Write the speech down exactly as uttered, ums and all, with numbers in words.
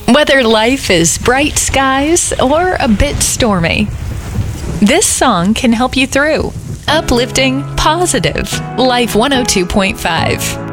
Whether life is bright skies or a bit stormy, this song can help you through. Uplifting, positive. Life one oh two point five.